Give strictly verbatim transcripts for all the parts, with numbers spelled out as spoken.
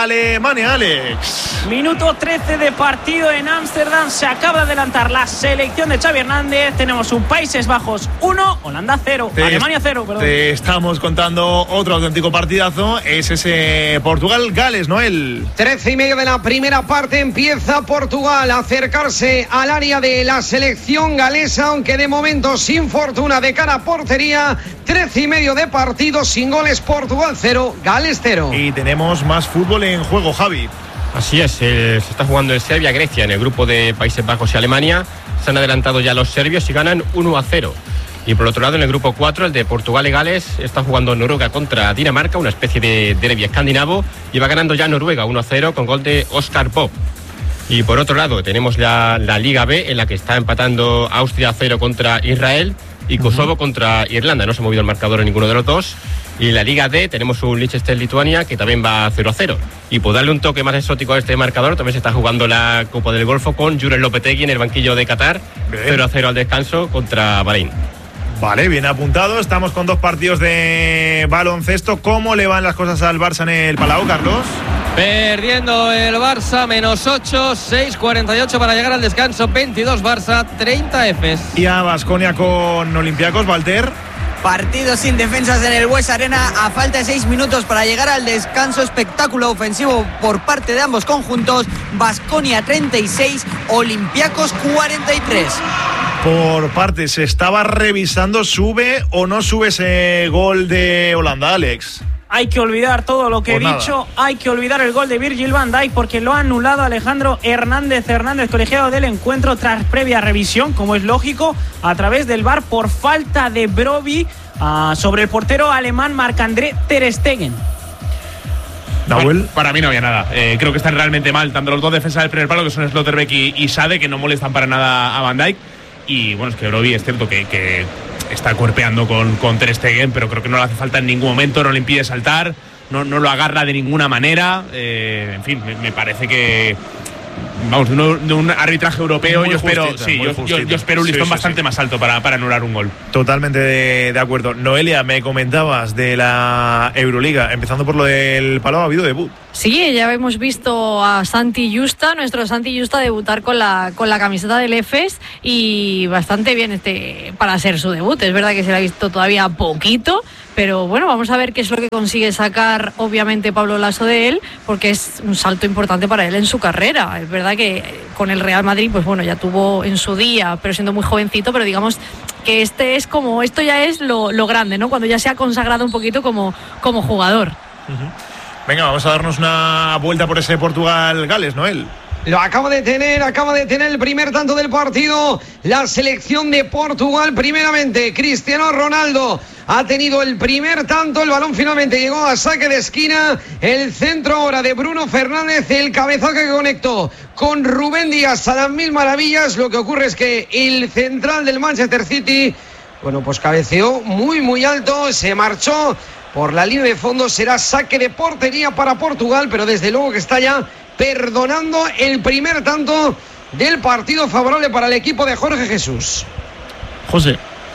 Alemania, Alex. Minuto trece de partido en Ámsterdam. Se acaba de adelantar la selección de Xavi Hernández. Tenemos un Países Bajos uno, Holanda cero, te Alemania cero, perdón. Te estamos contando otro auténtico partidazo. Es ese Portugal-Gales, Noel. Trece y medio de la primera parte. Empieza Portugal a acercarse al área de la selección galesa, aunque de momento sin fortuna de cara a portería. Trece y medio de partido, sin goles. Portugal cero, Gales cero. Y tenemos más fútbol en juego, Javi. Así es, eh, se está jugando en Serbia-Grecia, en el grupo de Países Bajos y Alemania. Se han adelantado ya los serbios y ganan uno a cero. Y por otro lado, en el grupo cuatro, el de Portugal y Gales, está jugando Noruega contra Dinamarca, una especie de derbi escandinavo, y va ganando ya Noruega uno a cero con gol de Oscar Bob. Y por otro lado, tenemos la, la Liga B, en la que está empatando Austria cero contra Israel y Kosovo uh-huh. contra Irlanda. No se ha movido el marcador en ninguno de los dos. Y en la Liga D tenemos un Liechtenstein-Lituania que también va cero a cero. Y por darle un toque más exótico a este marcador, también se está jugando la Copa del Golfo con Julen Lopetegui en el banquillo de Qatar. Bien. cero a cero al descanso contra Bahrein. Vale, bien apuntado. Estamos con dos partidos de baloncesto. ¿Cómo le van las cosas al Barça en el Palau, Carlos? Perdiendo el Barça, menos ocho, seis cuarenta y ocho para llegar al descanso. veintidós Barça, treinta Efes. Y a Baskonia con Olympiacos, Walter. Partido sin defensas en el Bues Arena a falta de seis minutos para llegar al descanso. Espectáculo ofensivo por parte de ambos conjuntos. Baskonia treinta y seis, Olympiacos cuarenta y tres. Por parte, se estaba revisando, ¿sube o no sube ese gol de Holanda, Alex? Hay que olvidar todo lo que pues he nada. dicho. Hay que olvidar el gol de Virgil van Dijk porque lo ha anulado Alejandro Hernández Hernández, colegiado del encuentro, tras previa revisión, como es lógico, a través del V A R por falta de Brobbey uh, sobre el portero alemán Marc-André ter Stegen. Bueno, para mí no había nada. Eh, creo que están realmente mal, tanto los dos defensas del primer palo, que son Slotterbeck y, y Sade, que no molestan para nada a Van Dijk. Y bueno, es que Brobbey es cierto que, que está cuerpeando con, con ter Stegen, pero creo que no le hace falta en ningún momento, no le impide saltar, no, no lo agarra de ninguna manera. Eh, en fin, me, me parece que, vamos, de un, un arbitraje europeo, muy yo espero justita, sí, yo, yo, yo espero un listón sí, sí, bastante sí. más alto para, para anular un gol. Totalmente de, de acuerdo. Noelia, me comentabas de la Euroliga, empezando por lo del Palau, ha habido debut. Sí, ya hemos visto a Santi Justa, nuestro Santi Justa, debutar con la, con la camiseta del Efes, y bastante bien este para ser su debut. Es verdad que se le ha visto todavía poquito, pero bueno, vamos a ver qué es lo que consigue sacar, obviamente, Pablo Laso de él, porque es un salto importante para él en su carrera. Es verdad que con el Real Madrid, pues bueno, ya tuvo en su día, pero siendo muy jovencito, pero digamos que este es como, esto ya es lo, lo grande, ¿no? Cuando ya se ha consagrado un poquito como, como jugador. Uh-huh. Venga, vamos a darnos una vuelta por ese Portugal-Gales, Noel. Lo acaba de tener, acaba de tener el primer tanto del partido la selección de Portugal. Primeramente, Cristiano Ronaldo ha tenido el primer tanto. El balón finalmente llegó a saque de esquina. El centro ahora de Bruno Fernández. El cabezazo que conectó con Rubén Díaz a las mil maravillas. Lo que ocurre es que el central del Manchester City, bueno, pues cabeceó muy, muy alto. Se marchó por la línea de fondo. Será saque de portería para Portugal, pero desde luego que está ya perdonando el primer tanto del partido, favorable para el equipo de Jorge Jesús. José,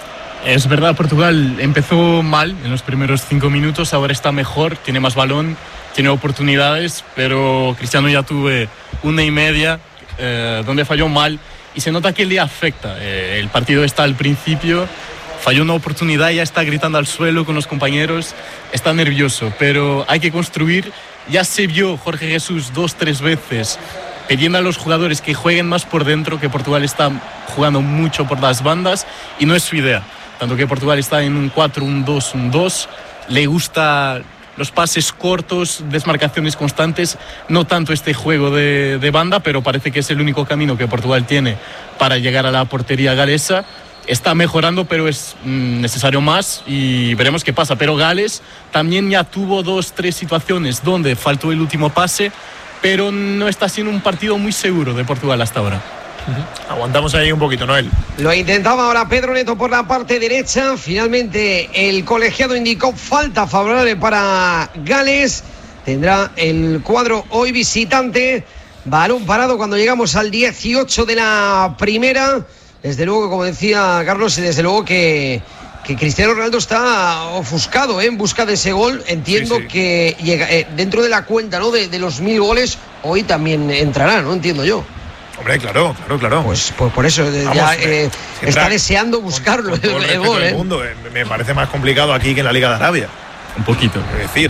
es verdad, Portugal empezó mal en los primeros cinco minutos, ahora está mejor, tiene más balón, tiene oportunidades, pero Cristiano ya tuve una y media eh, donde falló mal y se nota que le afecta. Eh, el partido está al principio, falló una oportunidad, ya está gritando al suelo con los compañeros, está nervioso, pero hay que construir. Ya se vio Jorge Jesús dos, tres veces pidiendo a los jugadores que jueguen más por dentro, que Portugal está jugando mucho por las bandas y no es su idea. Tanto que Portugal está en un cuatro, un dos, un dos, le gusta los pases cortos, desmarcaciones constantes, no tanto este juego de, de banda, pero parece que es el único camino que Portugal tiene para llegar a la portería galesa. Está mejorando, pero es necesario más y veremos qué pasa. Pero Gales también ya tuvo dos, tres situaciones donde faltó el último pase, pero no está siendo un partido muy seguro de Portugal hasta ahora. Uh-huh. Aguantamos ahí un poquito, Noel. Lo intentaba ahora Pedro Neto por la parte derecha. Finalmente el colegiado indicó falta favorable para Gales. Tendrá el cuadro hoy visitante. Balón parado cuando llegamos al dieciocho de la primera. Desde luego, como decía Carlos, y desde luego que, que Cristiano Ronaldo está ofuscado, ¿eh? En busca de ese gol. Entiendo sí, sí. que llega, eh, dentro de la cuenta, ¿no? de, de los mil goles, hoy también entrará, ¿no? Entiendo yo. Hombre, claro, claro, claro. Pues, pues por eso Vamos, ya eh, está deseando buscarlo con, con el, el, el gol. Del ¿eh? mundo. Me parece más complicado aquí que en la Liga de Arabia. Un poquito. Es decir.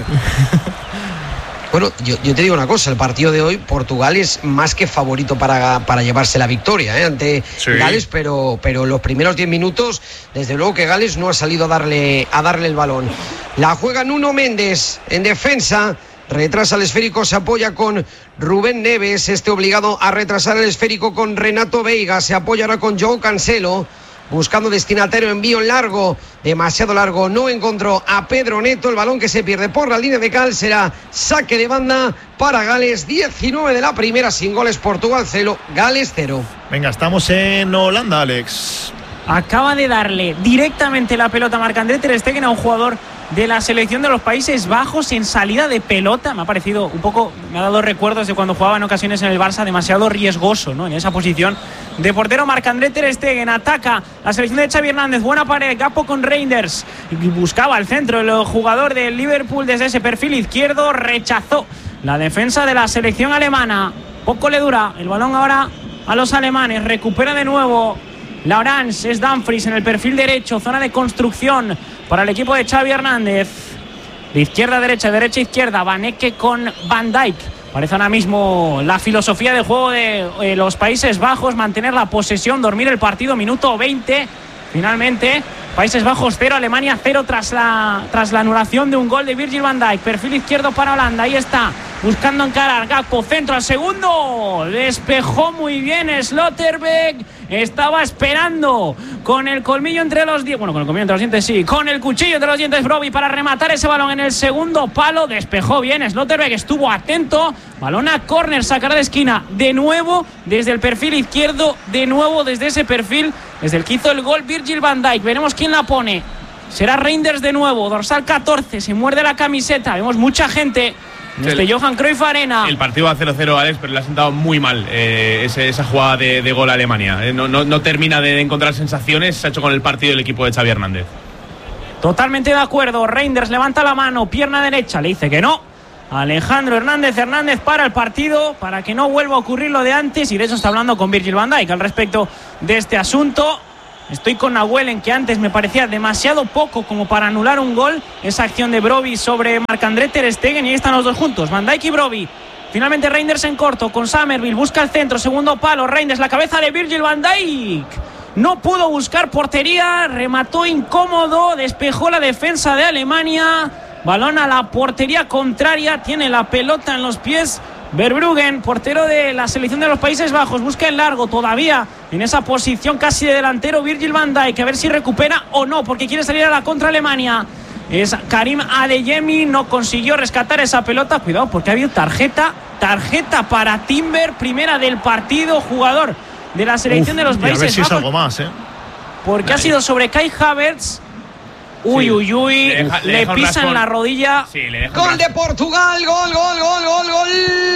Bueno, yo, yo te digo una cosa, el partido de hoy, Portugal es más que favorito para, para llevarse la victoria ¿eh? ante sí. Gales, pero, pero los primeros diez minutos, desde luego que Gales no ha salido a darle, a darle el balón. La juega Nuno Méndez en defensa, retrasa el esférico, se apoya con Rubén Neves, este obligado a retrasar el esférico con Renato Veiga, se apoya ahora con João Cancelo, buscando destinatario, envío largo, demasiado largo, no encontró a Pedro Neto, el balón que se pierde por la línea de cal, será saque de banda para Gales, diecinueve de la primera, sin goles, Portugal cero, Gales cero. Venga, estamos en Holanda, Alex. Acaba de darle directamente la pelota a Marc-André ter Stegen, a un jugador de la selección de los Países Bajos en salida de pelota. Me ha parecido un poco, me ha dado recuerdos de cuando jugaba en ocasiones en el Barça, demasiado riesgoso, ¿no? En esa posición de portero. Marc-André ter Stegen ataca la selección de Xavi Hernández, buena pared, Gakpo con Reinders, y buscaba el centro, el jugador del Liverpool desde ese perfil izquierdo, rechazó la defensa de la selección alemana, poco le dura el balón ahora a los alemanes, recupera de nuevo Laurence, es Dumfries en el perfil derecho, zona de construcción para el equipo de Xavi Hernández. De izquierda a derecha, derecha a izquierda, Van Ecke con Van Dijk. Parece ahora mismo la filosofía del juego de eh, los Países Bajos, mantener la posesión, dormir el partido, minuto veinte. Finalmente, Países Bajos cero, Alemania cero tras la, tras la anulación de un gol de Virgil van Dijk. Perfil izquierdo para Holanda, ahí está, buscando encarar, Gakpo, centro al segundo, despejó muy bien Slotterbeck, estaba esperando con el colmillo entre los dientes, bueno, con el colmillo entre los dientes sí, con el cuchillo entre los dientes Brobbey para rematar ese balón en el segundo palo, despejó bien Slotterbeck, estuvo atento, balón a córner, sacará de esquina, de nuevo desde el perfil izquierdo, de nuevo desde ese perfil, desde el que hizo el gol Virgil van Dijk. Veremos quién la pone, será Reinders de nuevo, dorsal catorce, se muerde la camiseta, vemos mucha gente en este Johan Cruyff Arena. El partido va cero cero, Alex, pero le ha sentado muy mal eh, ese, esa jugada de, de gol a Alemania. Eh, no, no, no termina de encontrar sensaciones, se ha hecho con el partido el equipo de Xavi Hernández. Totalmente de acuerdo, Reinders levanta la mano, pierna derecha, le dice que no. Alejandro Hernández Hernández para el partido, para que no vuelva a ocurrir lo de antes, y de eso está hablando con Virgil van Dijk al respecto de este asunto. Estoy con Nahuel en que antes me parecía demasiado poco como para anular un gol, esa acción de Brobbey sobre Marc-André ter Stegen, y ahí están los dos juntos, Van Dijk y Brobbey. Finalmente Reinders en corto con Summerville, busca el centro, segundo palo, Reinders, la cabeza de Virgil van Dijk, no pudo buscar portería, remató incómodo, despejó la defensa de Alemania, balón a la portería contraria, tiene la pelota en los pies Verbruggen, portero de la selección de los Países Bajos, busca el largo todavía en esa posición casi de delantero Virgil van Dijk, a ver si recupera o no, porque quiere salir a la contra Alemania. Es Karim Adeyemi, no consiguió rescatar esa pelota, cuidado porque ha habido tarjeta, tarjeta para Timber, primera del partido, jugador de la selección Uf, de los Países a ver si Bajos, es algo más, ¿eh? porque ha sido sobre Kai Havertz. Uy, sí. uy, uy, le, deja, le, le pisan la rodilla. Sí, le gol de Portugal, gol, gol, gol, gol, gol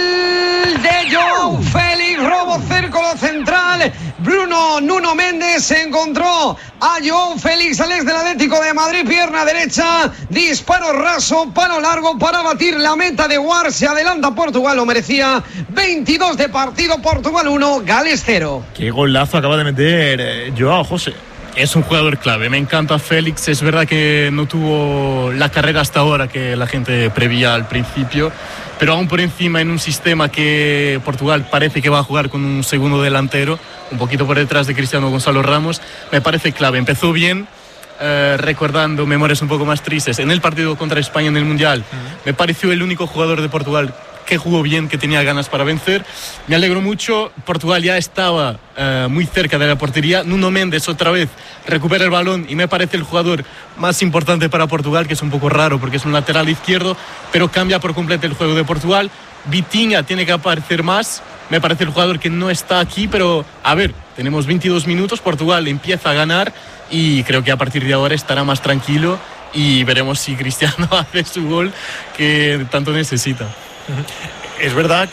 de João Félix, robo círculo central. Bruno Nuno Méndez se encontró a João Félix, Alex del Atlético de Madrid, pierna derecha, disparo raso, palo largo para batir la meta de War. Se adelanta Portugal, lo merecía. veintidós de partido, Portugal uno, Gales cero. Qué golazo acaba de meter eh, Joao, José. Es un jugador clave, me encanta Félix, es verdad que no tuvo la carrera hasta ahora que la gente preveía al principio, pero aún por encima en un sistema que Portugal parece que va a jugar con un segundo delantero, un poquito por detrás de Cristiano Gonzalo Ramos, me parece clave, empezó bien, eh, recordando memorias un poco más tristes, en el partido contra España en el Mundial, uh-huh. me pareció el único jugador de Portugal que jugó bien, que tenía ganas para vencer. Me alegro mucho, Portugal ya estaba uh, muy cerca de la portería. Nuno Méndez otra vez recupera el balón y me parece el jugador más importante para Portugal, que es un poco raro porque es un lateral izquierdo, pero cambia por completo el juego de Portugal. Vitinha tiene que aparecer más, me parece el jugador que no está aquí, pero a ver, tenemos veintidós minutos, Portugal empieza a ganar y creo que a partir de ahora estará más tranquilo y veremos si Cristiano hace su gol que tanto necesita. Es verdad que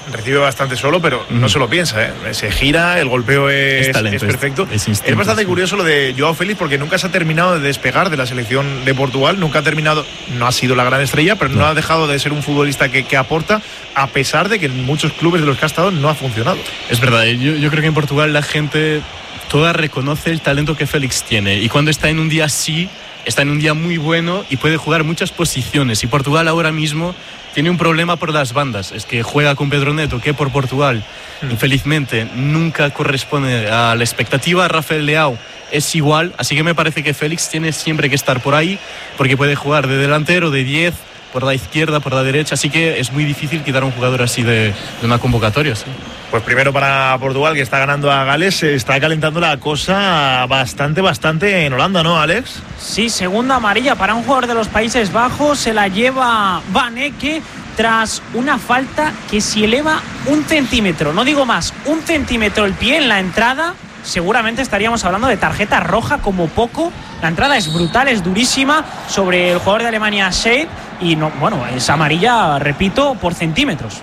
recibe bastante solo, pero uh-huh. no se lo piensa, ¿eh? Se gira, el golpeo es, es, talento, es perfecto. Es, es, es bastante sí. curioso lo de Joao Félix, porque nunca se ha terminado de despegar de la selección de Portugal, nunca ha terminado, no ha sido la gran estrella, pero no, no ha dejado de ser un futbolista que, que aporta, a pesar de que en muchos clubes de los que ha estado no ha funcionado. Es verdad, yo, yo creo que en Portugal la gente toda reconoce el talento que Félix tiene, y cuando está en un día así, está en un día muy bueno y puede jugar muchas posiciones. Y Portugal ahora mismo tiene un problema por las bandas, es que juega con Pedro Neto, que por Portugal mm. infelizmente nunca corresponde a la expectativa. Rafael Leao es igual, así que me parece que Félix tiene siempre que estar por ahí, porque puede jugar de delantero, de diez, por la izquierda, por la derecha, así que es muy difícil quitar a un jugador así de, de una convocatoria. ¿Sí? Pues primero para Portugal, que está ganando a Gales, se está calentando la cosa bastante, bastante en Holanda, ¿no, Alex? Sí, segunda amarilla para un jugador de los Países Bajos, se la lleva Van Ecke tras una falta que si eleva un centímetro, no digo más, un centímetro el pie en la entrada, seguramente estaríamos hablando de tarjeta roja como poco. La entrada es brutal, es durísima sobre el jugador de Alemania, Shade, y no, bueno, es amarilla, repito, por centímetros.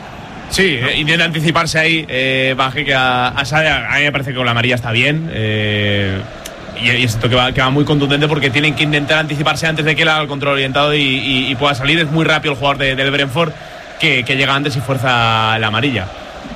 Sí, eh, intenta anticiparse ahí, eh, baje que a, a Sade, a mí me parece que con la amarilla está bien, eh, y, y esto que va, que va muy contundente, porque tienen que intentar anticiparse antes de que él haga el control orientado y, y, y pueda salir. Es muy rápido el jugador de, del Brentford, que, que llega antes y fuerza la amarilla.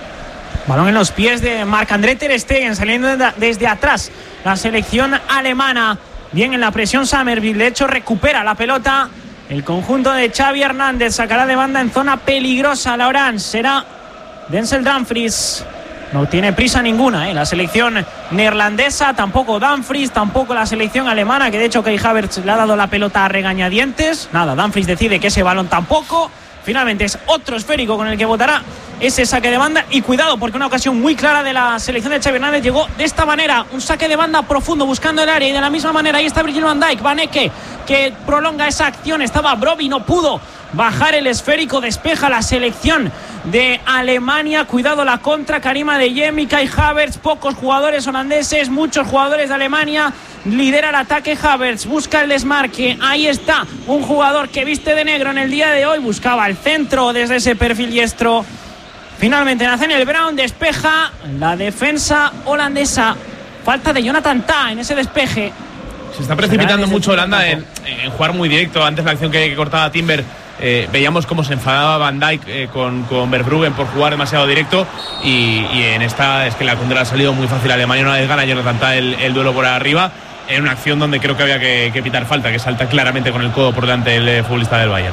Balón en los pies de Marc-André ter Stegen, saliendo desde atrás la selección alemana. Bien en la presión Summerville, de hecho recupera la pelota el conjunto de Xavi Hernández, sacará de banda en zona peligrosa la Orange, será Denzel Dumfries. No tiene prisa ninguna, ¿eh? La selección neerlandesa, tampoco Dumfries, tampoco la selección alemana, que de hecho Kai Havertz le ha dado la pelota a regañadientes. Nada, Dumfries decide que ese balón tampoco. Finalmente es otro esférico con el que votará ese saque de banda. Y cuidado, porque una ocasión muy clara de la selección de Xavi Hernández llegó de esta manera, un saque de banda profundo buscando el área, y de la misma manera ahí está Virgil van Dijk. Van Ecke, que prolonga esa acción, estaba Brobbey, no pudo bajar el esférico, despeja la selección de Alemania. Cuidado la contra, Karim Adeyemi, Kai Havertz, pocos jugadores holandeses, muchos jugadores de Alemania. Lidera el ataque Havertz, busca el desmarque, ahí está un jugador que viste de negro en el día de hoy, buscaba el centro desde ese perfil diestro. Finalmente Nathaniel Brown despeja la defensa holandesa. Falta de Jonathan Tah en ese despeje. Se está precipitando mucho Holanda en, en jugar muy directo. Antes la acción que, que cortaba Timber, eh, veíamos cómo se enfadaba Van Dijk eh, con, con Verbruggen por jugar demasiado directo, y, y en esta es que la contra ha salido muy fácil a Alemania. Una vez gana Jonathan Tah el, el duelo por arriba, en una acción donde creo que había que, que pitar falta, que salta claramente con el codo por delante el eh, futbolista del Bayern.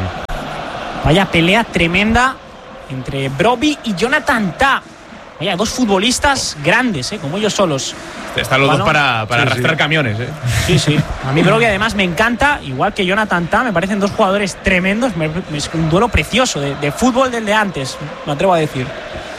Vaya pelea tremenda entre Brobbey y Jonathan Tah. Vaya, dos futbolistas grandes, ¿eh? Como ellos solos. Están los bueno, dos para, para sí, arrastrar sí. camiones, ¿eh? Sí, sí. A mí Brobbey además me encanta, igual que Jonathan Tah, me parecen dos jugadores tremendos. Es un duelo precioso, de, de fútbol del de antes, me atrevo a decir.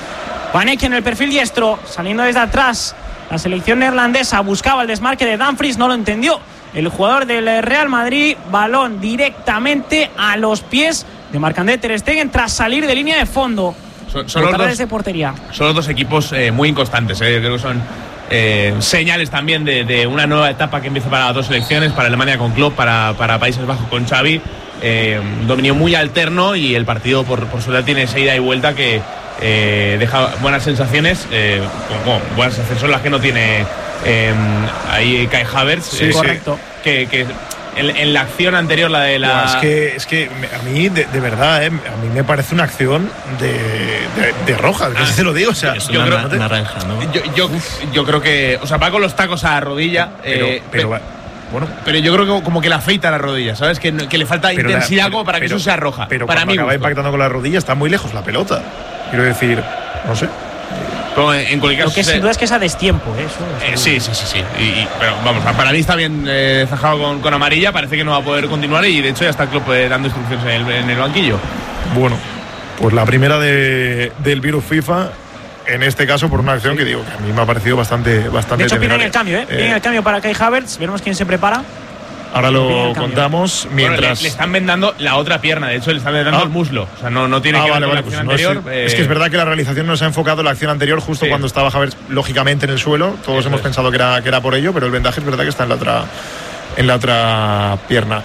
Van Ecke en el perfil diestro, saliendo desde atrás. La selección neerlandesa buscaba el desmarque de Dumfries, no lo entendió el jugador del Real Madrid. Balón directamente a los pies de Marc-André ter Stegen tras salir de línea de fondo. Son, son, los, dos, de portería. son los dos equipos eh, muy inconstantes, eh. Yo creo que son eh, señales también de, de una nueva etapa que empieza para las dos selecciones, para Alemania con Klopp, para, para Países Bajos con Xavi. Eh, un dominio muy alterno, y el partido por, por su lado tiene esa ida y vuelta que eh, deja buenas sensaciones. Eh, como, buenas sensaciones son las que no tiene eh, ahí Kai Havertz. Sí, eh, correcto. Que, que en, en la acción anterior, la de la... No, es que, es que a mí, de, de verdad, eh, a mí me parece una acción de, de, de roja, que ah, se lo digo. O sea, es yo una creo, naranja, ¿no? Yo, yo, yo creo que... O sea, va con los tacos a la rodilla. Pero, eh, pero, pero bueno, pero yo creo que como que le afeita la rodilla, ¿sabes? Que, que le falta pero intensidad la, como para pero, que eso sea roja. Pero para cuando mí acaba impactando con la rodilla está muy lejos la pelota. Quiero decir, no sé. Pero en cualquier caso, lo que sin duda es que es a destiempo, ¿eh? Eso, eh, sí, sí, sí, sí. Y, y, pero vamos, para mí está bien eh, zajado con, con amarilla. Parece que no va a poder continuar, y de hecho ya está Klopp eh, dando instrucciones en el, en el banquillo. Bueno, pues la primera de, del virus FIFA. En este caso, por una acción que digo que a mí me ha parecido bastante bastante. De hecho, viene el cambio, ¿eh? eh viene el cambio para Kai Havertz. Veremos quién se prepara. Ahora lo contamos mientras. Bueno, le, le están vendando la otra pierna, de hecho, le están vendando ah. el muslo. O sea, no, no tiene ah, que ver vale, con vale, la acción pues anterior. No, sí. eh... Es que es verdad que la realización no se ha enfocado en la acción anterior, justo sí. cuando estaba Havertz, lógicamente, en el suelo. Todos Eso hemos es. pensado que era, que era por ello, pero el vendaje es verdad que está en la otra, en la otra pierna.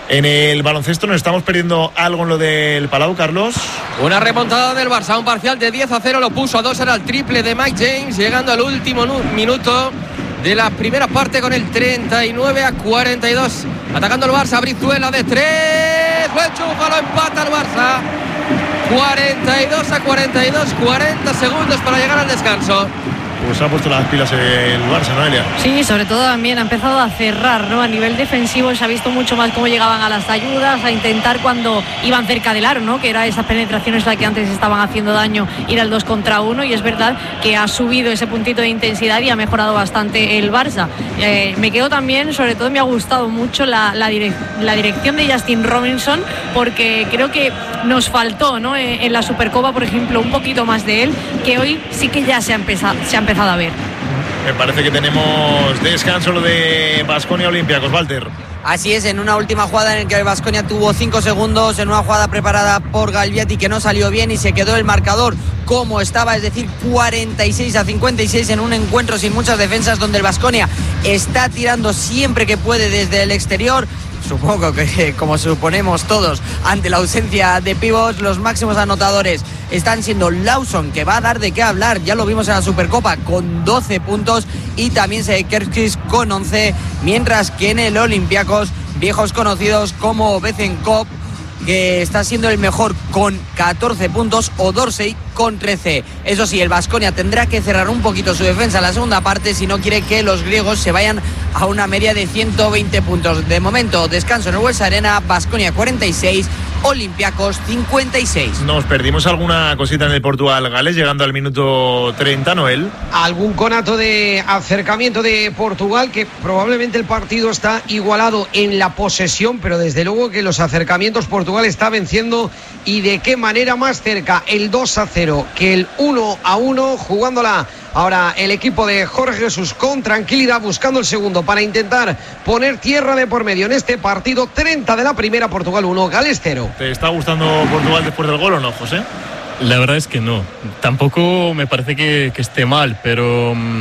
En el baloncesto nos estamos perdiendo algo en lo del Palau, Carlos. Una remontada del Barça, un parcial de diez a cero, lo puso a dos, era el triple de Mike James, llegando al último minuto de la primera parte con el treinta y nueve a cuarenta y dos. Atacando el Barça, Brizuela de tres, buen chufa, lo empata el Barça. cuarenta y dos a cuarenta y dos, cuarenta segundos para llegar al descanso. Pues ha puesto las pilas el Barça, ¿no, Elia? Sí, sobre todo también ha empezado a cerrar, ¿no? A nivel defensivo se ha visto mucho más cómo llegaban a las ayudas, a intentar cuando iban cerca del aro, ¿no? Que era esas penetraciones las que antes estaban haciendo daño, ir al dos contra uno, y es verdad que ha subido ese puntito de intensidad y ha mejorado bastante el Barça. Eh, me quedo también, sobre todo me ha gustado mucho la, la, direc- la dirección de Justin Robinson, porque creo que nos faltó, ¿no? En, en la Supercopa, por ejemplo, un poquito más de él, que hoy sí que ya se ha empezado, se ha empezado a ver. Me parece que tenemos descanso lo de Baskonia Olympiacos, Walter. Así es, en una última jugada en la que el Baskonia tuvo cinco segundos, en una jugada preparada por Galviati que no salió bien y se quedó el marcador como estaba, es decir, cuarenta y seis a cincuenta y seis en un encuentro sin muchas defensas, donde el Baskonia está tirando siempre que puede desde el exterior. Supongo que, como suponemos todos, ante la ausencia de pivots, los máximos anotadores están siendo Lawson, que va a dar de qué hablar, ya lo vimos en la Supercopa, con doce puntos, y también Sekerskis con once, mientras que en el Olympiacos, viejos conocidos como Bezenkov, que está siendo el mejor con catorce puntos, o Dorsey con trece. Eso sí, el Baskonia tendrá que cerrar un poquito su defensa en la segunda parte si no quiere que los griegos se vayan a una media de ciento veinte puntos. De momento, descanso en el Buesa Arena, Baskonia cuarenta y seis, Olympiacos cincuenta y seis. Nos perdimos alguna cosita en el Portugal-Gales llegando al minuto treinta, Noel. Algún conato de acercamiento de Portugal, que probablemente el partido está igualado en la posesión, pero desde luego que los acercamientos Portugal está venciendo, y de qué manera más cerca el dos a cero que el uno a uno, jugándola ahora el equipo de Jorge Jesús con tranquilidad, buscando el segundo para intentar poner tierra de por medio en este partido. Treinta de la primera, Portugal uno, Gales cero. ¿Te está gustando Portugal después del gol o no, José? La verdad es que no. Tampoco me parece que, que esté mal, pero um,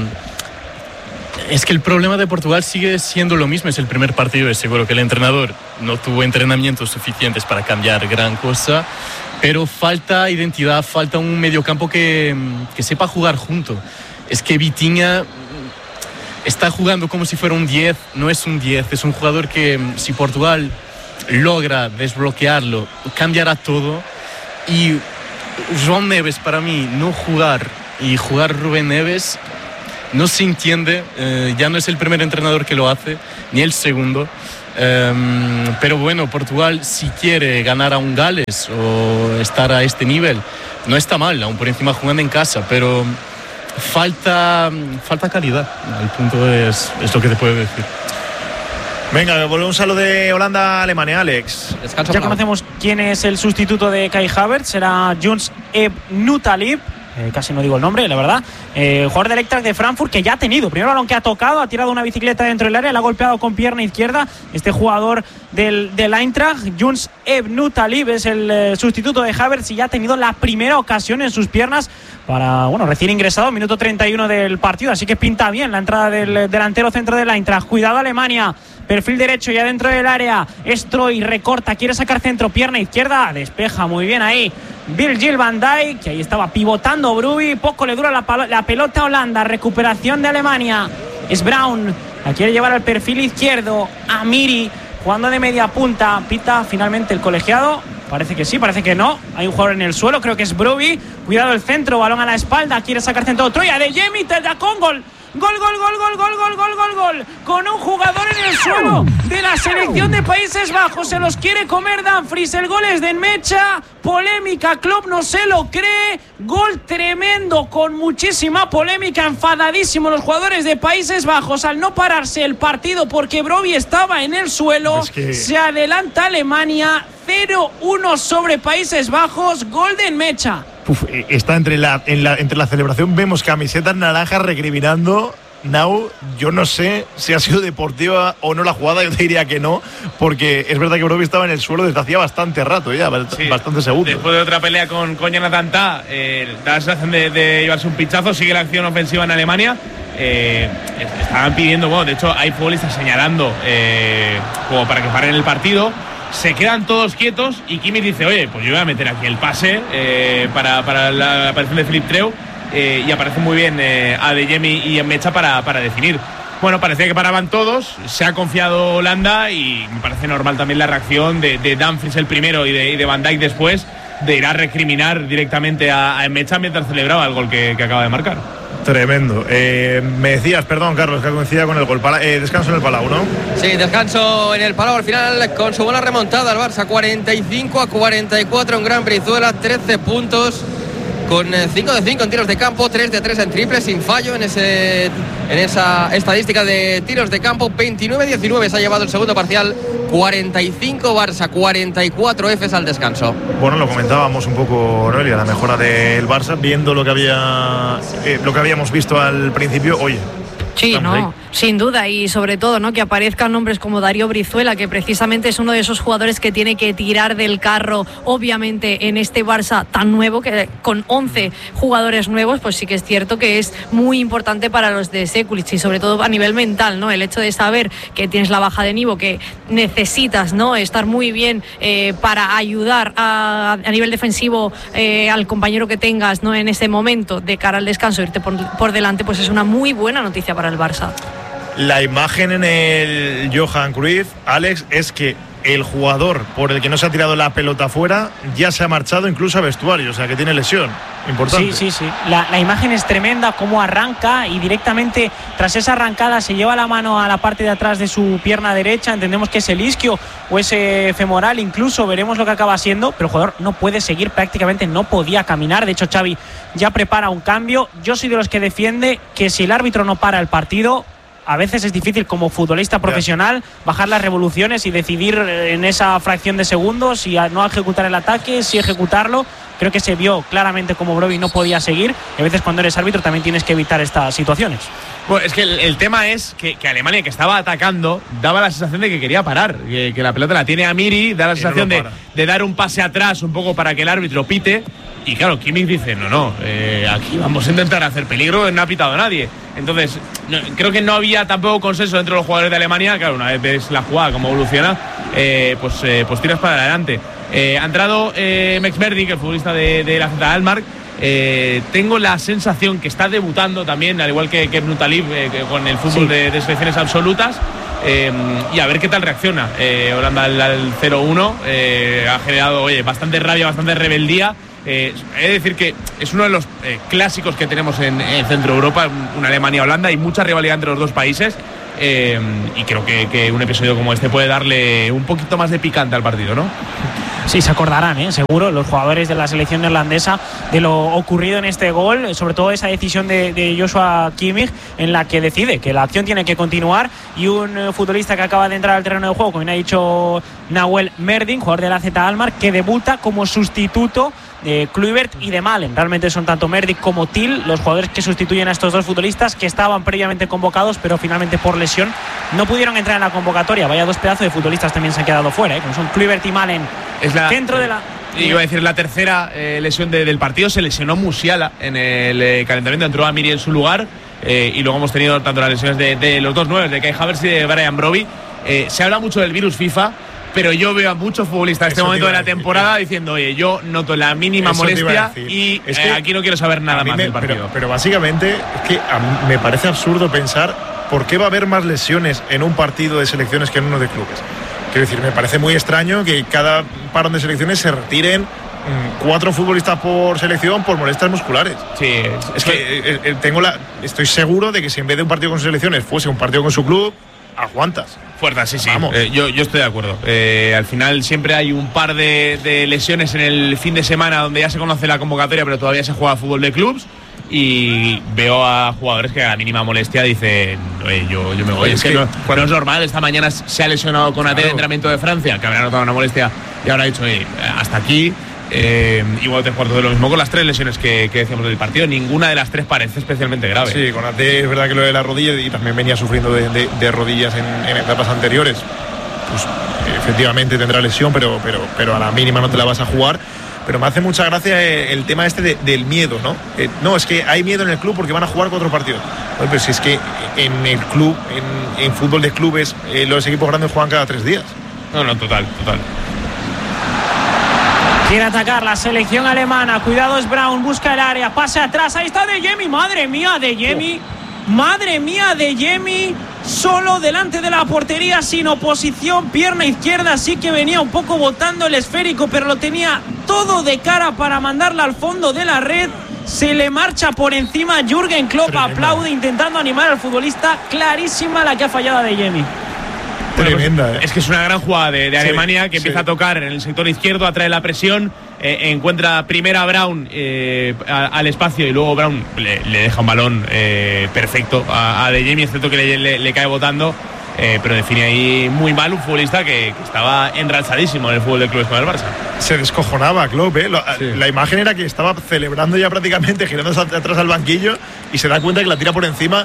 es que el problema de Portugal sigue siendo lo mismo. Es el primer partido, es seguro que el entrenador no tuvo entrenamientos suficientes para cambiar gran cosa, pero falta identidad, falta un mediocampo que, que sepa jugar junto. Es que Vitinha está jugando como si fuera un diez, no es un diez, es un jugador que, si Portugal logra desbloquearlo, cambiará todo. Y João Neves, para mí, no jugar y jugar Rubén Neves no se entiende. Eh, ya no es el primer entrenador que lo hace, ni el segundo. Um, pero bueno, Portugal, si quiere ganar a un Gales o estar a este nivel, no está mal, aún por encima jugando en casa, pero falta, falta calidad. El punto es, es lo que te puedo decir. Venga, volvemos a lo de Holanda-Alemania, Alex. Descanso. Ya conocemos quién es el sustituto de Kai Havertz, será Younes Ebnutalib. Eh, casi no digo el nombre, la verdad. Eh, jugador del Eintracht de Frankfurt, que ya ha tenido primer balón que ha tocado, ha tirado una bicicleta dentro del área, la ha golpeado con pierna izquierda. Este jugador del, del Eintracht, Younes Ebnutalib, es el eh, sustituto de Havertz, y ya ha tenido la primera ocasión en sus piernas para, bueno, recién ingresado, minuto treinta y uno del partido. Así que pinta bien la entrada del delantero centro del Eintracht. Cuidado Alemania. Perfil derecho ya dentro del área. Stroy recorta, quiere sacar centro, pierna izquierda, despeja muy bien ahí Virgil van Dijk, que ahí estaba pivotando Bruby. Poco le dura la, la pelota a Holanda. Recuperación de Alemania. Es Brown, la quiere llevar al perfil izquierdo. Amiri jugando de media punta. Pita finalmente el colegiado. Parece que sí, parece que no. Hay un jugador en el suelo, creo que es Bruby. Cuidado el centro, balón a la espalda. Quiere sacar centro. Troya de Jemi, te da con gol. Gol, gol, gol, gol, gol, gol, gol, gol, gol. Con un jugador en el suelo de la selección de Países Bajos. Se los quiere comer Dumfries. El gol es de Enmecha. Polémica, Klopp no se lo cree. Gol tremendo, con muchísima polémica. Enfadadísimos los jugadores de Países Bajos al no pararse el partido porque Broby estaba en el suelo. Es que... Se adelanta Alemania. cero uno sobre Países Bajos. Gol de Enmecha. Uf, está entre la, en la, entre la celebración, vemos camisetas naranjas recriminando. Nau, yo no sé si ha sido deportiva o no la jugada, yo te diría que no, porque es verdad que Broby estaba en el suelo desde hacía bastante rato ya, sí, bastante seguro. Después de otra pelea con, con Jonathan Tah, eh, da la sensación de, de llevarse un pinchazo. Sigue la acción ofensiva en Alemania. Eh, estaban pidiendo, bueno, de hecho hay futbolistas señalando eh, como para que paren el partido. se quedan todos quietos y Kimmich dice, oye, pues yo voy a meter aquí el pase eh, para, para la aparición de Philipp Treu eh, y aparece muy bien eh, Adeyemi y Mecha para, para definir. Bueno, parecía que paraban todos, se ha confiado Holanda y me parece normal también la reacción de, de Dumfries el primero y de, y de Van Dijk después, de ir a recriminar directamente a, a Mecha mientras celebraba el gol que, que acaba de marcar. Tremendo. Eh, me decías, perdón, Carlos, que coincidía con el gol. Pala, eh, descanso en el Palau, ¿no? Sí, descanso en el Palau al final con su buena remontada al Barça, cuarenta y cinco a cuarenta y cuatro en Gran Brizuela, trece puntos. Con cinco de cinco en tiros de campo, tres de tres en triple, sin fallo en ese en esa estadística de tiros de campo. Veintinueve a diecinueve se ha llevado el segundo parcial, cuarenta y cinco Barça, cuarenta y cuatro Efes al descanso. Bueno, lo comentábamos un poco, Noelia, la mejora del Barça, viendo lo que había eh, lo que habíamos visto al principio. Oye, sí, no, ahí. Sin duda, y sobre todo, ¿no?, que aparezcan nombres como Darío Brizuela, que precisamente es uno de esos jugadores que tiene que tirar del carro, obviamente, en este Barça tan nuevo, que con once jugadores nuevos, pues sí que es cierto que es muy importante para los de Sekulic, y sobre todo a nivel mental, ¿no? El hecho de saber que tienes la baja de Nivo, que necesitas, ¿no?, estar muy bien eh, para ayudar a, a nivel defensivo eh, al compañero que tengas, ¿no?, en ese momento de cara al descanso, irte por, por delante, pues es una muy buena noticia para el Barça. La imagen en el Johan Cruyff, Alex, es que el jugador por el que no se ha tirado la pelota fuera ya se ha marchado incluso a vestuario, o sea que tiene lesión importante. Sí, sí, sí. La, la imagen es tremenda, cómo arranca y directamente tras esa arrancada se lleva la mano a la parte de atrás de su pierna derecha. Entendemos que es el isquio o ese femoral, incluso veremos lo que acaba siendo, pero el jugador no puede seguir, prácticamente no podía caminar. De hecho, Xavi ya prepara un cambio. Yo soy de los que defiende que si el árbitro no para el partido, a veces es difícil como futbolista profesional bajar las revoluciones y decidir en esa fracción de segundos si no ejecutar el ataque, si ejecutarlo. Creo que se vio claramente como Brobbey no podía seguir. Y a veces cuando eres árbitro también tienes que evitar estas situaciones. Bueno, es que el, el tema es que, que Alemania, que estaba atacando, daba la sensación de que quería parar, que, que la pelota la tiene Amiri, da la sensación no de, de dar un pase atrás un poco para que el árbitro pite. Y claro, Kimmich dice, no, no, eh, aquí vamos a intentar hacer peligro, no ha pitado a nadie. Entonces, no, creo que no había tampoco consenso dentro de los jugadores de Alemania. Claro, una vez ves la jugada, cómo evoluciona, eh, pues, eh, pues tiras para adelante. Eh, ha entrado eh, Max Verdi, el futbolista de, de la Z Alkmaar. Eh, tengo la sensación que está debutando también, al igual que, que Nutalib, eh, que con el fútbol sí. de, de selecciones absolutas. Eh, y a ver qué tal reacciona. eh, Holanda al, al cero uno eh, ha generado, oye, bastante rabia, bastante rebeldía. Eh, he de decir que es uno de los eh, clásicos que tenemos en, en Centro Europa, una Alemania-Holanda, hay mucha rivalidad entre los dos países. Eh, y creo que, que un episodio como este puede darle un poquito más de picante al partido, ¿no? Sí, se acordarán, ¿eh? Seguro, los jugadores de la selección neerlandesa de lo ocurrido en este gol, sobre todo esa decisión de, de Joshua Kimmich, en la que decide que la acción tiene que continuar, y un uh, futbolista que acaba de entrar al terreno de juego, como bien ha dicho Nahuel Merdin, jugador de la Z Alkmaar, que debuta como sustituto de Kluivert y de Malen. Realmente son tanto Merdin como Til los jugadores que sustituyen a estos dos futbolistas que estaban previamente convocados, pero finalmente por lesión no pudieron entrar en la convocatoria. Vaya dos pedazos de futbolistas también se han quedado fuera, ¿eh? Como son Kluivert y Malen. Es la, dentro de la... Iba a decir, la tercera eh, lesión de, del partido. Se lesionó Musiala en el eh, calentamiento, entró Amiri en su lugar, eh, y luego hemos tenido tanto las lesiones de, de los dos nueve, de Kai Havertz y de Brian Brobbey. Eh, se habla mucho del virus FIFA, pero yo veo a muchos futbolistas en este momento de la temporada decir, diciendo, oye, yo noto la mínima Eso molestia y es que eh, aquí no quiero saber nada más me, del partido. Pero, pero básicamente es que a mí me parece absurdo pensar por qué va a haber más lesiones en un partido de selecciones que en uno de clubes. Quiero decir, me parece muy extraño que cada parón de selecciones se retiren mmm, cuatro futbolistas por selección por molestias musculares. Sí, es, es que eh, eh, tengo la, estoy seguro de que si en vez de un partido con selecciones fuese un partido con su club, aguantas. Fuerza, sí, sí. Eh, yo, yo estoy de acuerdo. Eh, al final siempre hay un par de, de lesiones en el fin de semana donde ya se conoce la convocatoria, pero todavía se juega fútbol de clubs. Y veo a jugadores que a la mínima molestia dicen, oye, yo, yo me voy. Es que, que no, no es normal. Esta mañana se ha lesionado con claro. A T de entrenamiento de Francia, que habrá notado una molestia y ahora ha dicho, oye, hasta aquí. Eh, igual te cuarto de lo mismo con las tres lesiones que, que decíamos del partido. Ninguna de las tres parece especialmente grave. Sí, con A T es verdad que lo de la rodilla, y también venía sufriendo de, de, de rodillas en, en etapas anteriores. Pues efectivamente tendrá lesión, pero, pero, pero a la mínima no te la vas a jugar. Pero me hace mucha gracia el tema este de, del miedo, ¿no? Eh, no, es que hay miedo en el club porque van a jugar cuatro partidos. Bueno, pero si es que en el club, en, en fútbol de clubes, eh, los equipos grandes juegan cada tres días. No, no, total, total. Quiere atacar la selección alemana. Cuidado, es Brown, busca el área, pase atrás. Ahí está De Jemi, madre mía, De Jemi. Madre mía, De Jemi. Solo delante de la portería, sin oposición. Pierna izquierda, sí que venía un poco botando el esférico, pero lo tenía todo de cara para mandarla al fondo de la red. Se le marcha por encima. Jürgen Klopp aplaude intentando animar al futbolista. Clarísima la que ha fallado a De Jemi. Tremenda, ¿eh? Es que es una gran jugada de, de Alemania, sí, que empieza sí. a tocar en el sector izquierdo, atrae la presión, eh, encuentra primero a Brown eh, a, al espacio y luego Brown le, le deja un balón eh, perfecto a, a De Jemi, es cierto que le, le, le cae botando, eh, pero define ahí muy mal un futbolista que, que estaba enrachadísimo en el fútbol del club con el Barça. Se descojonaba Klopp, ¿eh? Lo, sí. La imagen era que estaba celebrando ya prácticamente, girándose atrás al banquillo y se da cuenta que la tira por encima.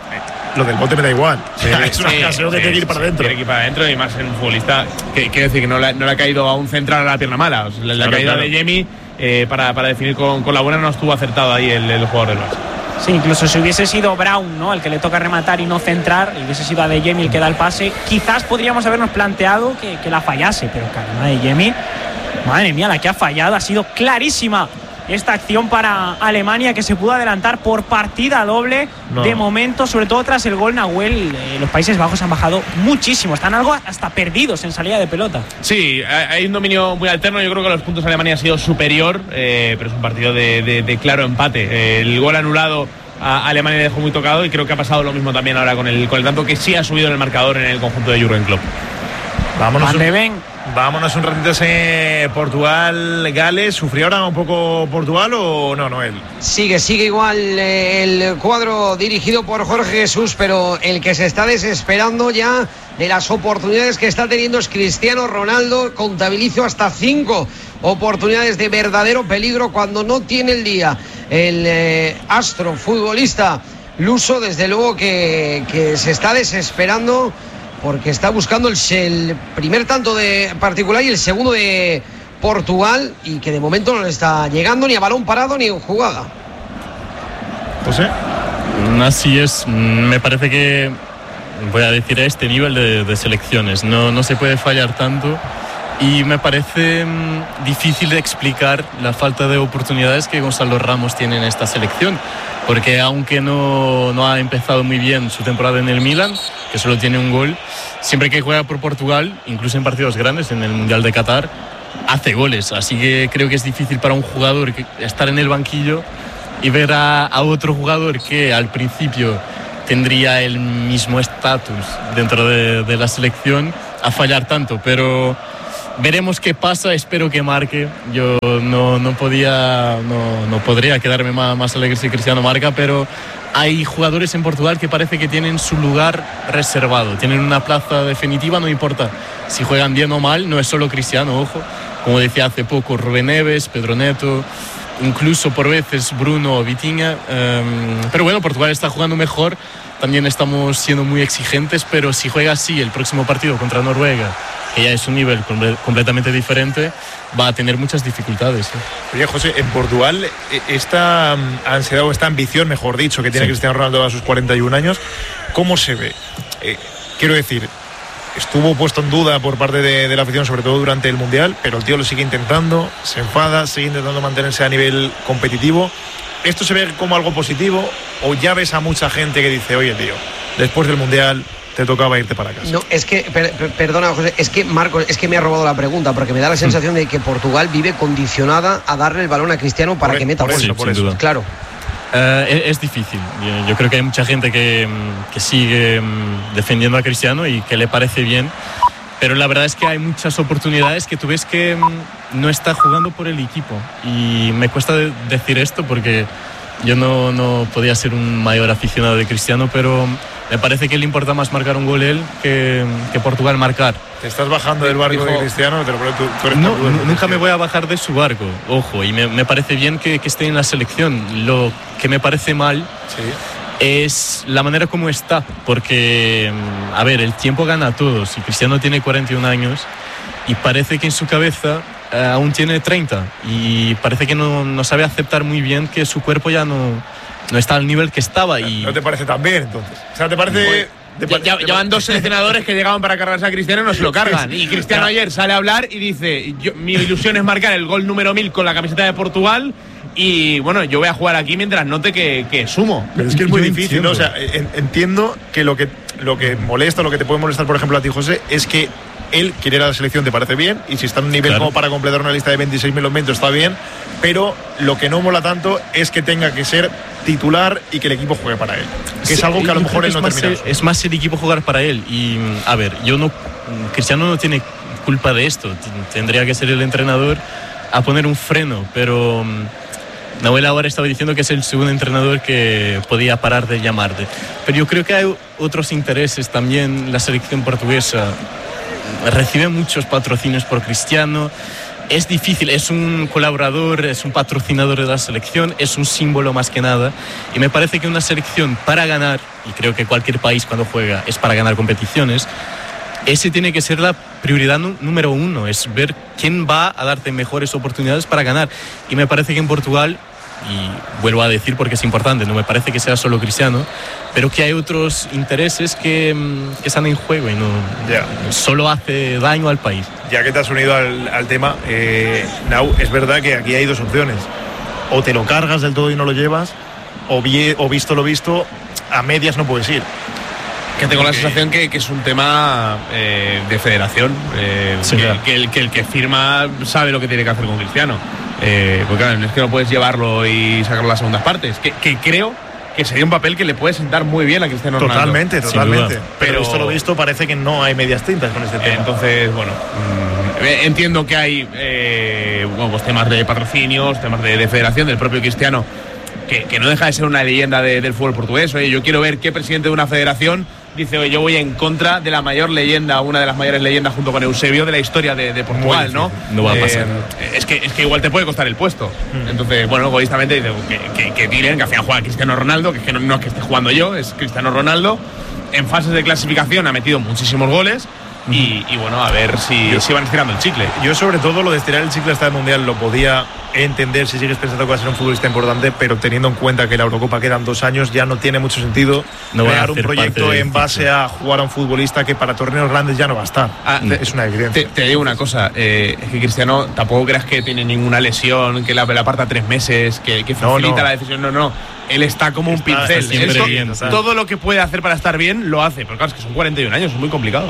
Lo del bote me da igual. Sí, es una ocasión sí, que tiene que ir para adentro. Tiene que ir para adentro y más en un futbolista que quiere decir que no le, no le ha caído a un central a la pierna mala. O sea, le, claro, ha caído claro. a De Jemi eh, para, para definir con, con la buena, no estuvo acertado ahí el, el jugador del Barça. Sí, incluso si hubiese sido Brown, ¿no?, el que le toca rematar y no centrar, y hubiese sido a De Jemi el que da el pase, quizás podríamos habernos planteado que, que la fallase, pero caramba, De Jemi, madre mía, la que ha fallado ha sido clarísima. Esta acción para Alemania, que se pudo adelantar por partida doble no. de momento, sobre todo tras el gol Nahuel. Eh, los Países Bajos han bajado muchísimo, están algo hasta perdidos en salida de pelota. Sí, hay un dominio muy alterno. Yo creo que los puntos de Alemania ha sido superior, eh, pero es un partido de, de, de claro empate. Eh, el gol anulado a Alemania le dejó muy tocado y creo que ha pasado lo mismo también ahora con el, con el tanto que sí ha subido en el marcador en el conjunto de Jürgen Klopp. Vámonos un, vámonos un ratito ese Portugal-Gales. ¿Sufrió ahora un poco Portugal o no, Noel? Sigue, sigue igual eh, el cuadro dirigido por Jorge Jesús, pero el que se está desesperando ya de las oportunidades que está teniendo es Cristiano Ronaldo. Contabilizo hasta cinco oportunidades de verdadero peligro cuando no tiene el día. El eh, astro futbolista luso, desde luego que, que se está desesperando, porque está buscando el, el primer tanto de particular y el segundo de Portugal, y que de momento no le está llegando ni a balón parado ni en jugada. José. Así es, me parece que, voy a decir, a este nivel de, de selecciones no, no se puede fallar tanto, y me parece mmm, difícil de explicar la falta de oportunidades que Gonzalo Ramos tiene en esta selección, porque aunque no, no ha empezado muy bien su temporada en el Milan, que solo tiene un gol, siempre que juega por Portugal, incluso en partidos grandes, en el Mundial de Qatar, hace goles. Así que creo que es difícil para un jugador que, estar en el banquillo y ver a, a otro jugador que al principio tendría el mismo estatus dentro de, de la selección a fallar tanto, pero veremos qué pasa, espero que marque. Yo no, no podía, no, no podría quedarme más, más alegre si Cristiano marca, pero hay jugadores en Portugal que parece que tienen su lugar reservado, tienen una plaza definitiva, no importa si juegan bien o mal, no es solo Cristiano, ojo, como decía hace poco Rubén Neves, Pedro Neto, incluso por veces Bruno o Vitinha, um, pero bueno, Portugal está jugando mejor, también estamos siendo muy exigentes, pero si juega así el próximo partido contra Noruega, que ya es un nivel completamente diferente, va a tener muchas dificultades. ¿eh? Oye, José, en Portugal, esta ansiedad o esta ambición, mejor dicho, que tiene sí. Cristiano Ronaldo a sus cuarenta y un años, ¿cómo se ve? Eh, quiero decir, estuvo puesto en duda por parte de, de la afición, sobre todo durante el Mundial, pero el tío lo sigue intentando, se enfada, sigue intentando mantenerse a nivel competitivo. ¿Esto se ve como algo positivo o ya ves a mucha gente que dice, oye, tío, después del Mundial te tocaba irte para casa? No, es que, per, per, perdona, José, es que Marcos, es que me ha robado la pregunta, porque me da la sensación de que Portugal vive condicionada a darle el balón a Cristiano para por que meta por gol. Eso, por eso. Claro. Uh, es, es difícil. Yo, yo creo que hay mucha gente que, que sigue um, defendiendo a Cristiano y que le parece bien, pero la verdad es que hay muchas oportunidades que tú ves que um, no está jugando por el equipo, y me cuesta de decir esto porque yo no, no podía ser un mayor aficionado de Cristiano, pero me parece que le importa más marcar un gol él que, que Portugal marcar. ¿Te estás bajando del barco Dijo, de Cristiano? Te lo tú, tú eres no, nunca me voy a bajar de su barco, ojo, y me, me parece bien que, que esté en la selección. Lo que me parece mal sí. es la manera como está, porque, a ver, el tiempo gana a todos, y Cristiano tiene cuarenta y un años y parece que en su cabeza eh, aún tiene treinta, y parece que no, no sabe aceptar muy bien que su cuerpo ya no... no está al nivel que estaba. Y ¿no te parece tan bien entonces? O sea, ¿te parece De, de, ya, de, ya van dos seleccionadores que llegaban para cargarse a Cristiano y no se lo cargan. Y Cristiano ayer sale a hablar y dice: yo, mi ilusión es marcar el gol número mil con la camiseta de Portugal. Y bueno, yo voy a jugar aquí mientras note que, que sumo. Pero es que es muy difícil, ¿no? O sea, en, entiendo que lo que lo que molesta, lo que te puede molestar, por ejemplo, a ti, José, es que él quiere ir a la selección, te parece bien, y si está en un nivel claro. como para completar una lista de veintiséis mil momentos, está bien, pero lo que no mola tanto es que tenga que ser titular y que el equipo juegue para él. Que sí, es algo que a lo mejor él no termina. El, es más el equipo jugar para él. Y, a ver, yo no. Cristiano no tiene culpa de esto. Tendría que ser el entrenador a poner un freno, pero. Nahuel ahora estaba diciendo que es el segundo entrenador que podía parar de llamarte. Pero yo creo que hay otros intereses también. La selección portuguesa recibe muchos patrocinios por Cristiano. Es difícil, es un colaborador, es un patrocinador de la selección, es un símbolo más que nada. Y me parece que una selección para ganar, y creo que cualquier país cuando juega es para ganar competiciones, ese tiene que ser la prioridad número uno, es ver quién va a darte mejores oportunidades para ganar. Y me parece que en Portugal, y vuelvo a decir porque es importante, no me parece que sea solo Cristiano, pero que hay otros intereses que, que están en juego y no yeah. solo hace daño al país. Ya que te has unido al, al tema, eh, Nau, es verdad que aquí hay dos opciones: o te lo cargas del todo y no lo llevas, o, vi, o visto lo visto, a medias no puedes ir. Que tengo la sensación que, que es un tema eh, de federación, eh, sí, que, claro. que, el, que el que firma sabe lo que tiene que hacer con Cristiano. Eh, porque claro, no es que no puedes llevarlo y sacarlo a las segundas partes. Que, que creo que sería un papel que le puede sentar muy bien a Cristiano Ronaldo. Totalmente, totalmente. Pero, pero visto lo visto, parece que no hay medias tintas con este tema. Entonces, bueno, mmm, entiendo que hay eh, bueno, pues temas de patrocinios, temas de, de federación, del propio Cristiano, que, que no deja de ser una leyenda de, del fútbol portugués. Oye, yo quiero ver qué presidente de una federación dice: oye, yo voy en contra de la mayor leyenda, una de las mayores leyendas junto con Eusebio de la historia de, de Portugal, ¿no? No va a pasar. Eh, es, que, es que igual te puede costar el puesto. Mm. Entonces, bueno, egoístamente dice que, que, que tiren, que al final juega Cristiano Ronaldo, que, es que no, no es que esté jugando yo, es Cristiano Ronaldo. En fases de clasificación ha metido muchísimos goles. Y, y bueno, a ver si, si van estirando el chicle. Yo sobre todo lo de estirar el chicle hasta el Mundial lo podía entender si sigues pensando que va a ser un futbolista importante, pero teniendo en cuenta que la Eurocopa quedan dos años, ya no tiene mucho sentido no crear un proyecto en base a jugar a un futbolista que para torneos grandes ya no va a estar. Ah, te, es una evidencia. Te, te digo una cosa, eh, es que Cristiano tampoco creas que tiene ninguna lesión, que la, la aparta tres meses, que, que facilita no, no. la decisión, no, no. Él está como un está, pincel. Está Él, bien, todo, todo lo que puede hacer para estar bien, lo hace. Pero claro, es que son cuarenta y un años, es muy complicado.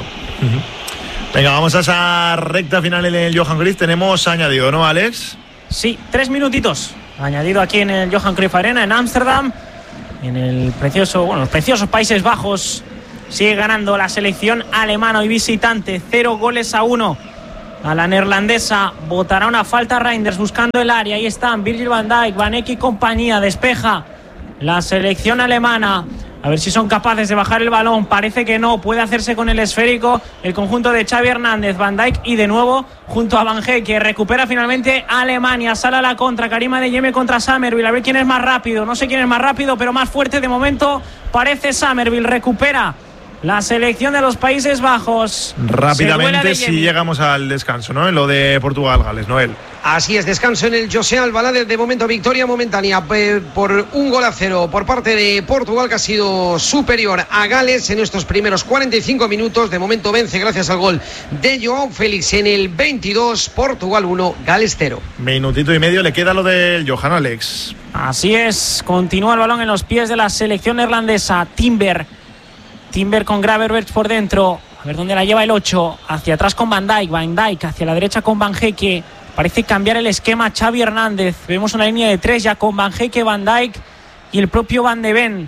Uh-huh. Venga, vamos a esa recta final en el Johan Cruyff. Tenemos añadido, ¿no, Alex? Sí, tres minutitos. Añadido aquí en el Johan Cruyff Arena, en Ámsterdam. En el precioso, bueno, los preciosos Países Bajos. Sigue ganando la selección alemana y visitante. Cero goles a uno. A la neerlandesa botará una falta Reinders buscando el área. Ahí están Virgil van Dijk, Van Eyck y compañía. Despeja la selección alemana. A ver si son capaces de bajar el balón. Parece que no. Puede hacerse con el esférico el conjunto de Xavi Hernández, Van Dijk y de nuevo junto a Van Eyck, que recupera finalmente a Alemania. Sale a la contra. Karima Adeyemi contra Summerville. A ver quién es más rápido. No sé quién es más rápido, pero más fuerte de momento parece Summerville. Recupera la selección de los Países Bajos. Rápidamente, si llegamos al descanso, ¿no? En lo de Portugal-Gales, Noel. Así es, descanso en el José Alvalade. De momento victoria momentánea eh, por un gol a cero por parte de Portugal, que ha sido superior a Gales en estos primeros cuarenta y cinco minutos. De momento vence gracias al gol de Joao Félix en el veintidós. Portugal uno, Gales cero. Minutito y medio le queda lo del Johan, Alex. Así es, continúa el balón en los pies de la selección neerlandesa. Timber Timber con Gravenberch por dentro. A ver dónde la lleva el ocho. Hacia atrás con Van Dijk. Van Dijk hacia la derecha con Van Eyck. Parece cambiar el esquema Xavi Hernández. Vemos una línea de tres ya con Van Eyck, Van Dijk y el propio Van de Ven.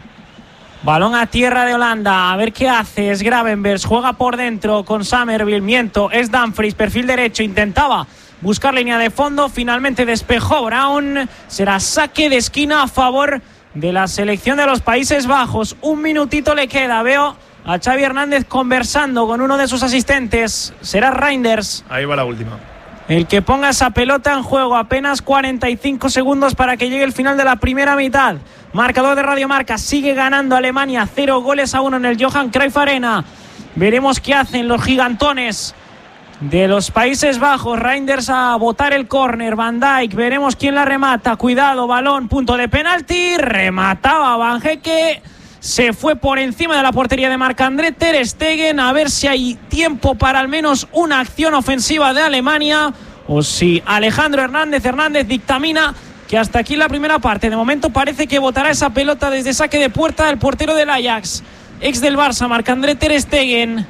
Balón a tierra de Holanda. A ver qué hace. Es Gravenberch. Juega por dentro con Summerville. Miento. Es Dumfries. Perfil derecho. Intentaba buscar línea de fondo. Finalmente despejó Brown. Será saque de esquina a favor de la selección de los Países Bajos. Un minutito le queda. Veo a Xavi Hernández conversando con uno de sus asistentes. Será Reinders. Ahí va la última. El que ponga esa pelota en juego. Apenas cuarenta y cinco segundos para que llegue el final de la primera mitad. Marcador de Radio Marca. Sigue ganando Alemania. Cero goles a uno en el Johan Cruyff Arena. Veremos qué hacen los gigantones de los Países Bajos. Reinders a botar el córner. Van Dijk, veremos quién la remata. Cuidado, balón, punto de penalti. Remataba Van Eyck. se fue por encima de la portería de Marc-André ter Stegen, a ver si hay tiempo para al menos una acción ofensiva de Alemania o si Alejandro Hernández Hernández dictamina que hasta aquí la primera parte. De momento parece que botará esa pelota desde saque de puerta el portero del Ajax, ex del Barça, Marc-André ter Stegen.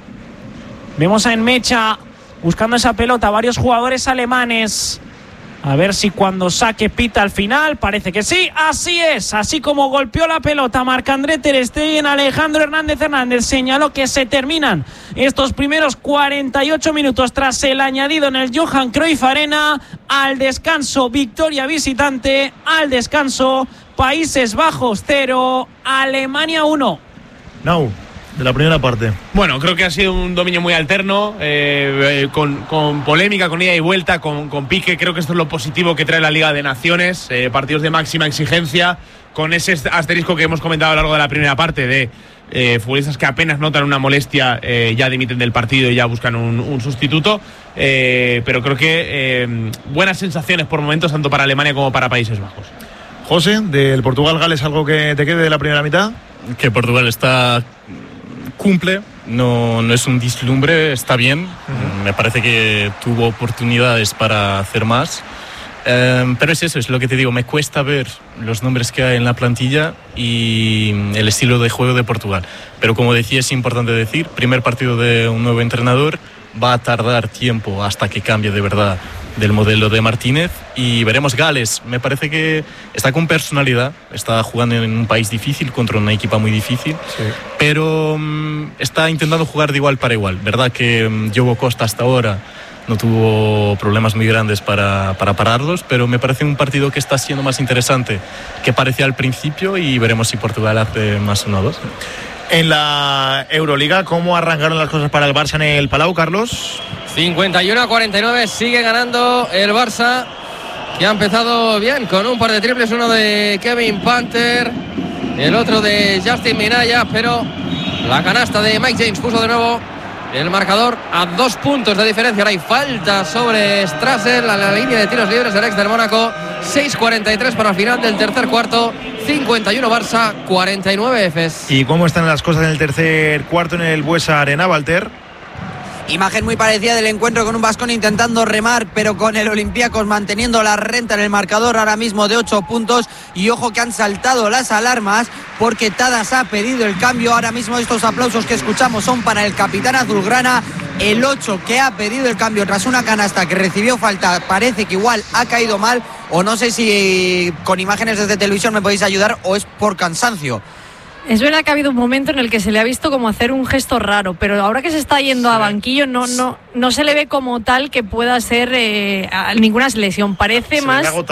Vemos a Enmecha buscando esa pelota, varios jugadores alemanes. A ver si cuando saque pita al final, parece que sí, así es, así como golpeó la pelota Marc-André ter Stegen, Alejandro Hernández Hernández señaló que se terminan estos primeros cuarenta y ocho minutos tras el añadido en el Johan Cruyff Arena. Al descanso, victoria visitante, al descanso, Países Bajos cero, Alemania uno. No. De la primera parte. Bueno, creo que ha sido un dominio muy alterno, eh, eh, con, con polémica, con ida y vuelta, con, con pique. Creo que esto es lo positivo que trae la Liga de Naciones, eh, partidos de máxima exigencia, con ese asterisco que hemos comentado a lo largo de la primera parte de eh, futbolistas que apenas notan una molestia, eh, ya dimiten del partido y ya buscan un, un sustituto. Eh, pero creo que eh, buenas sensaciones por momentos, tanto para Alemania como para Países Bajos. José, del Portugal-Gales, ¿algo que te quede de la primera mitad? Que Portugal está... cumple, no, no es un deslumbre, está bien. Uh-huh. Me parece que tuvo oportunidades para hacer más, um, pero es eso, es lo que te digo, me cuesta ver los nombres que hay en la plantilla y el estilo de juego de Portugal, pero como decía, es importante decir, primer partido de un nuevo entrenador, va a tardar tiempo hasta que cambie de verdad del modelo de Martínez y veremos. Gales, me parece que está con personalidad, está jugando en un país difícil contra una equipa muy difícil, sí. pero um, está intentando jugar de igual para igual. Verdad que um, Diogo Costa hasta ahora no tuvo problemas muy grandes para, para pararlos, pero me parece un partido que está siendo más interesante que parecía al principio y veremos si Portugal hace más uno o dos. En la Euroliga, ¿cómo arrancaron las cosas para el Barça en el Palau, Carlos? cincuenta y uno a cuarenta y nueve, sigue ganando el Barça, que ha empezado bien con un par de triples, uno de Kevin Panther, el otro de Justin Minaya, pero la canasta de Mike James puso de nuevo el marcador a dos puntos de diferencia. Ahora hay falta sobre Strasser a la línea de tiros libres del ex del Mónaco. seis cuarenta y tres para el final del tercer cuarto. cincuenta y uno Barça, cuarenta y nueve Efes. ¿Y cómo están las cosas en el tercer cuarto en el Buesa Arena, Walter? Imagen muy parecida del encuentro, con un Baskonia intentando remar, pero con el Olympiacos manteniendo la renta en el marcador ahora mismo de ocho puntos. Y ojo que han saltado las alarmas porque Tadas ha pedido el cambio. Ahora mismo estos aplausos que escuchamos son para el capitán azulgrana, el ocho, que ha pedido el cambio tras una canasta que recibió falta. Parece que igual ha caído mal, o no sé si con imágenes desde televisión me podéis ayudar o es por cansancio. Es verdad que ha habido un momento en el que se le ha visto como hacer un gesto raro, pero ahora que se está yendo a banquillo no, no, no se le ve como tal que pueda ser eh, ninguna lesión. Parece se más